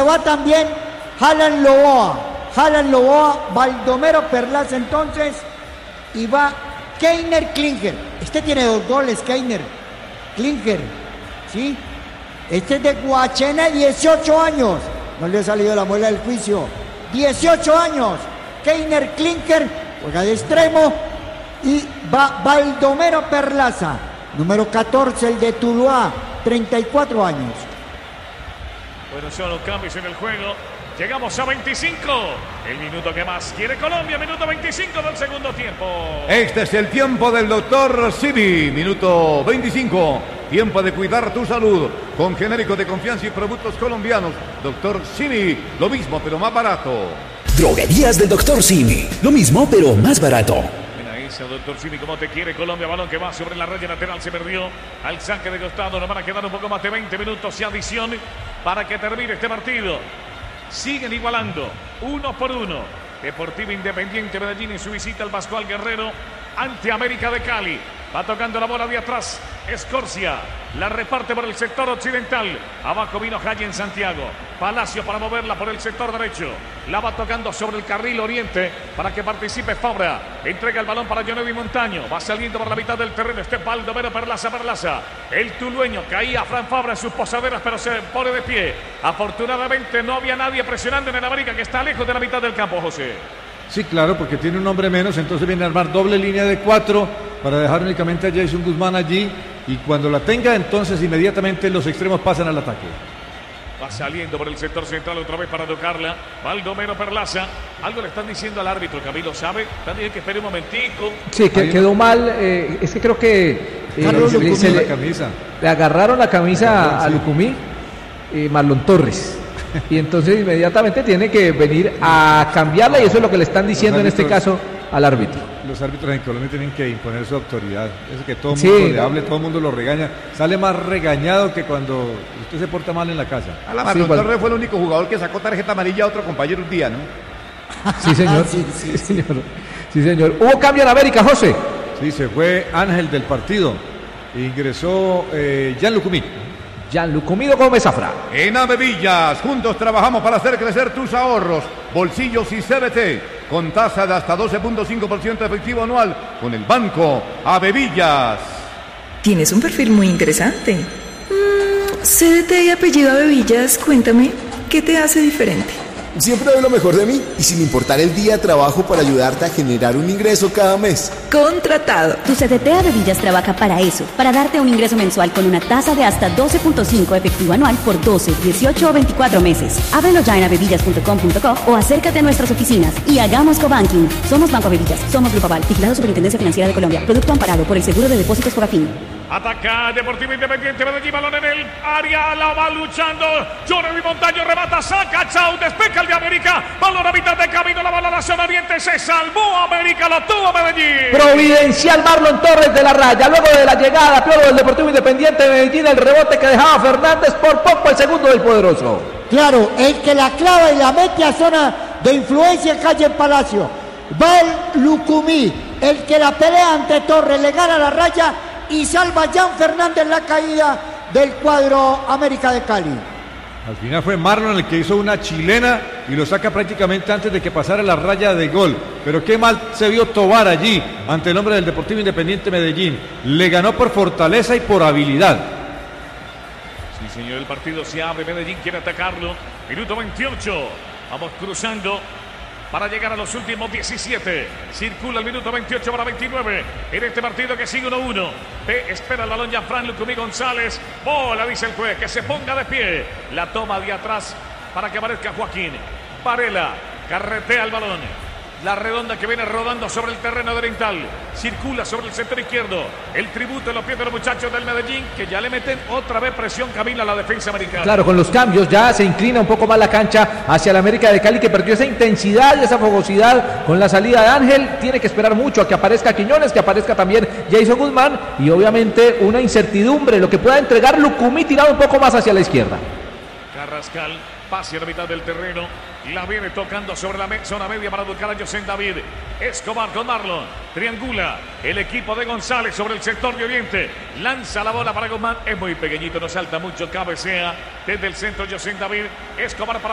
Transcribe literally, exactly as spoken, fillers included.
va también Alan Loboa. Alan Loboa, Baldomero Perlaza entonces. Y va Keiner Klinger. Este tiene dos goles, Keiner Klinger. ¿Sí? Este es de Guachena, dieciocho años. No le ha salido la muela del juicio. dieciocho años. Keiner Klinger juega de extremo. Y va Baldomero Perlaza. Número catorce, el de Tuluá, treinta y cuatro años. Bueno, son los cambios en el juego. Llegamos a veinticinco. El minuto que más quiere Colombia. Minuto veinticinco del segundo tiempo. Este es el tiempo del doctor Simi. Minuto veinticinco. Tiempo de cuidar tu salud. Con genéricos de confianza y productos colombianos. doctor Simi. Lo mismo, pero más barato. Droguerías del doctor Simi. Lo mismo, pero más barato. doctor Simi, como te quiere Colombia, balón que va sobre la raya lateral, se perdió al saque de costado, nos van a quedar un poco más de veinte minutos y adición para que termine este partido. Siguen igualando, uno por uno, Deportivo Independiente Medellín en su visita al Pascual Guerrero ante América de Cali. Va tocando la bola de atrás Escorcia, la reparte por el sector occidental. Abajo vino Jaya en Santiago. Palacio para moverla por el sector derecho. La va tocando sobre el carril oriente para que participe Fabra. Entrega el balón para Jonevi Montaño. Va saliendo por la mitad del terreno. Este Baldomero Perlaza, Perlaza. El tulueño caía Fran Fabra en sus posaderas, pero se pone de pie. Afortunadamente no había nadie presionando en el América, que está lejos de la mitad del campo, José. Sí, claro, porque tiene un hombre menos, entonces viene a armar doble línea de cuatro para dejar únicamente a Jason Guzmán allí, y cuando la tenga, entonces inmediatamente los extremos pasan al ataque. Va saliendo por el sector central otra vez para tocarla Baldomero Perlaza. Algo le están diciendo al árbitro, Camilo, ¿sabe? También que espere un momentico. Sí, que quedó mal, eh, es que creo que eh, Carlos Lucumí, se le, la camisa. le agarraron la camisa sí. a Lucumí, eh, Marlon Torres. Y entonces inmediatamente tiene que venir a cambiarla, y eso es lo que le están diciendo en este caso al árbitro. Los árbitros en Colombia tienen que imponer su autoridad. Es que todo el Sí, mundo le no. hable, todo el mundo lo regaña. Sale más regañado que cuando usted se porta mal en la casa. A la Sí, Marlon igual. Torres fue el único jugador que sacó tarjeta amarilla a otro compañero un día, ¿no? Sí, señor. Sí, sí, Sí, señor. Sí, señor. Hubo cambio en América, José. Sí, se fue Ángel del partido. Ingresó eh, Jan Lucumí. Jan Lucumí Gómez Zafra. En Avevillas, juntos trabajamos para hacer crecer tus ahorros, bolsillos y C B T, con tasa de hasta doce punto cinco por ciento efectivo anual, con el banco Avevillas. Tienes un perfil muy interesante. Mm, C D T y apellido Avevillas, cuéntame, ¿qué te hace diferente? Siempre doy lo mejor de mí y sin importar el día trabajo para ayudarte a generar un ingreso cada mes. Contratado. Tu C D T Avevillas trabaja para eso, para darte un ingreso mensual con una tasa de hasta doce punto cinco efectivo anual por doce, dieciocho o veinticuatro meses. Ábrelo ya en avevillas punto com punto co o acércate a nuestras oficinas y hagamos cobanking. Somos Banco Avevillas, somos Grupo Aval, vigilado Superintendencia Financiera de Colombia. Producto amparado por el Seguro de Depósitos Fogafín. Ataca Deportivo Independiente Medellín, balón en el área, la va luchando Jonevi Montaño, remata, saca, chau, despeja el de América, balón a mitad de camino, la bala a la zona oriente, se salvó América, lo tuvo Medellín. Providencial Marlon Torres de la raya, luego de la llegada, Piolo del Deportivo Independiente de Medellín, el rebote que dejaba Fernández, por poco el segundo del poderoso. Claro, el que la clava y la mete a zona de influencia, calle en Palacio. Va el Lucumí, el que la pelea ante Torres, le gana la raya y salva a Jan Fernández la caída del cuadro América de Cali. Al final fue Marlon el que hizo una chilena y lo saca prácticamente antes de que pasara la raya de gol. Pero qué mal se vio Tobar allí ante el hombre del Deportivo Independiente Medellín. Le ganó por fortaleza y por habilidad. Sí, señor, el partido se abre, Medellín quiere atacarlo. Minuto veintiocho, vamos cruzando para llegar a los últimos diecisiete. Circula el minuto veintiocho para veintinueve. En este partido que sigue uno uno. Ve, espera el balón ya Fran Lucumí González. Bola, dice el juez, que se ponga de pie. La toma de atrás para que aparezca Joaquín Varela. Carretea el balón. La redonda que viene rodando sobre el terreno oriental. Circula sobre el sector izquierdo. El tributo en los pies de los muchachos del Medellín, que ya le meten otra vez presión, Camila, a la defensa americana. Claro, con los cambios ya se inclina un poco más la cancha hacia la América de Cali, que perdió esa intensidad y esa fogosidad con la salida de Ángel. Tiene que esperar mucho a que aparezca Quiñones, que aparezca también Jason Guzmán, y obviamente una incertidumbre, lo que pueda entregar Lucumí tirado un poco más hacia la izquierda. Carrascal, pase a la mitad del terreno, la viene tocando sobre la me zona media para buscar a José David. Escobar con Marlon, triangula el equipo de González sobre el sector de Oriente, lanza la bola para Guzmán, es muy pequeñito, no salta mucho, cabecea desde el centro José David. Escobar para